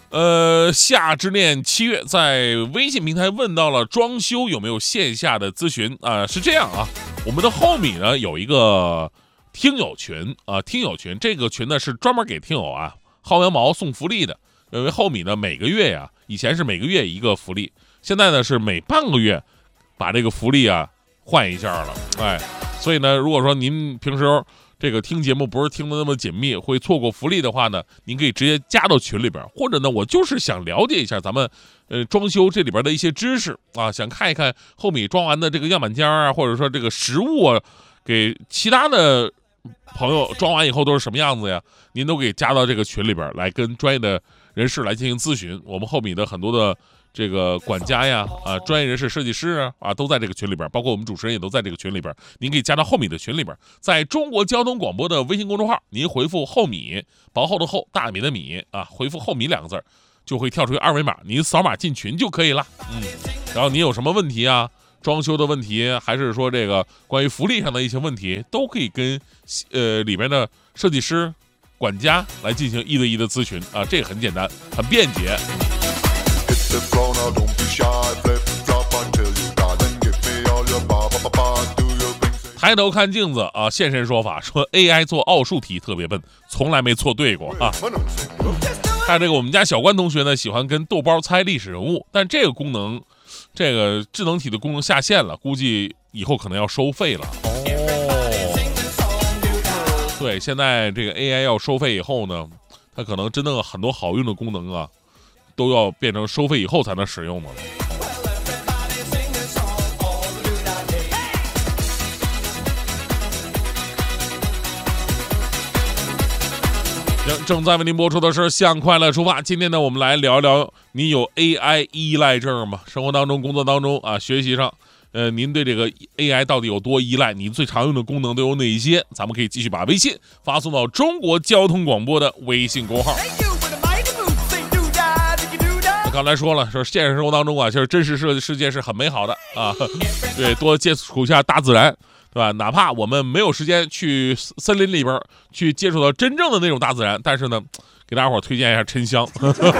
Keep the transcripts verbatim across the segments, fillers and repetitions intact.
呃，夏之恋七月在微信平台问到了装修有没有线下的咨询啊、呃？是这样啊，我们的后米呢有一个听友群啊、呃，听友群这个群呢是专门给听友啊薅羊毛送福利的。因为后米呢每个月呀，以前是每个月一个福利，现在呢是每半个月把这个福利啊换一下了，哎，所以呢，如果说您平时这个听节目不是听得那么紧密，会错过福利的话呢，您可以直接加到群里边，或者呢，我就是想了解一下咱们呃装修这里边的一些知识啊，想看一看后米装完的这个样板间啊，或者说这个实物啊，给其他的朋友装完以后都是什么样子呀？您都给加到这个群里边来，跟专业的人士来进行咨询。我们后米的很多的这个管家呀，啊，专业人士、设计师啊，啊，都在这个群里边，包括我们主持人也都在这个群里边。您可以加到后米的群里边，在中国交通广播的微信公众号，您回复后米，薄厚的厚，大米的米啊，回复后米两个字，就会跳出一个二维码，您扫码进群就可以了。嗯，然后您有什么问题啊？装修的问题，还是说这个关于福利上的一些问题，都可以跟呃里面的设计师、管家来进行一对一的咨询啊，这个很简单，很便捷。抬头看镜子啊，现身说法说 A I 做奥数题特别笨，从来没错对过啊。看这个我们家小关同学呢，喜欢跟豆包猜历史人物，但这个功能，这个智能体的功能下线了，估计以后可能要收费了。哦，对，现在这个 A I 要收费以后呢，它可能真的很多好用的功能啊，都要变成收费以后才能使用的了。正在为您播出的是向快乐出发。今天呢，我们来聊一聊，你有 A I 依赖症吗？生活当中、工作当中啊，学习上，呃，您对这个 A I 到底有多依赖？你最常用的功能都有哪一些？咱们可以继续把微信发送到中国交通广播的微信公号。刚才说了，说现实生活当中啊，其实真实世世界是很美好的啊，对，多接触一下大自然。对吧？哪怕我们没有时间去森林里边去接触到真正的那种大自然，但是呢，给大家伙推荐一下沉香。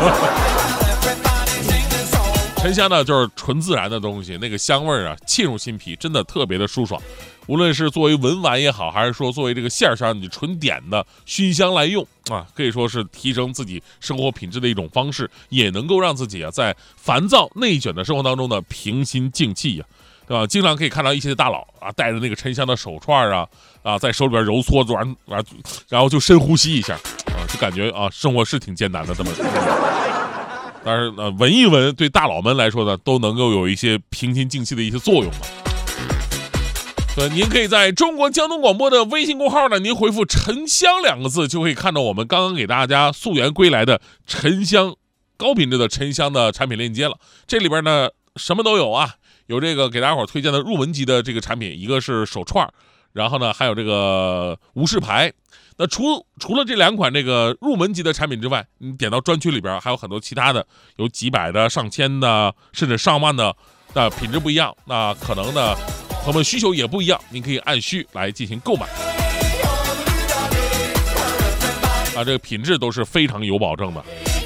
沉香呢，就是纯自然的东西，那个香味啊，沁入心脾，真的特别的舒爽。无论是作为文玩也好，还是说作为这个线上你纯点的熏香来用啊，可以说是提升自己生活品质的一种方式，也能够让自己啊在烦躁内卷的生活当中呢平心静气呀、啊。对吧？经常可以看到一些大佬啊，带着那个沉香的手串啊，啊，在手里边揉搓完，完，然后就深呼吸一下，啊，就感觉啊，生活是挺艰难的这么。但是呢，闻一闻对大佬们来说呢，都能够有一些平心静气的一些作用嘛。对，您可以在中国交通广播的微信公号呢，您回复“沉香”两个字，就可以看到我们刚刚给大家溯源归来的沉香高品质的沉香的产品链接了。这里边呢，什么都有啊。有这个给大家伙推荐的入门级的这个产品，一个是手串，然后呢还有这个无饰牌。那除除了这两款这个入门级的产品之外，你点到专区里边还有很多其他的，有几百的、上千的，甚至上万的，那品质不一样，那可能呢朋友们需求也不一样，您可以按需来进行购买。啊，这个品质都是非常有保证的。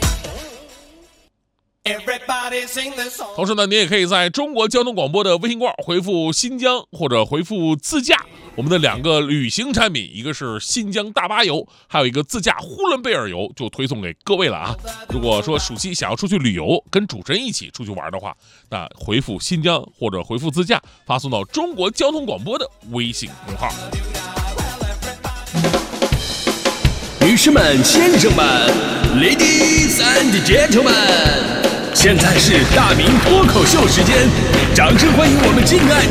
同时呢，您也可以在中国交通广播的微信罐回复新疆或者回复自驾，我们的两个旅行产品，一个是新疆大巴游，还有一个自驾呼伦贝尔游，就推送给各位了啊。如果说暑期想要出去旅游，跟主持人一起出去玩的话，那回复新疆或者回复自驾，发送到中国交通广播的微信公号。 女士们、先生们 ，Ladies and Gentlemen， 现在是大明脱口秀时间，掌声欢迎我们敬爱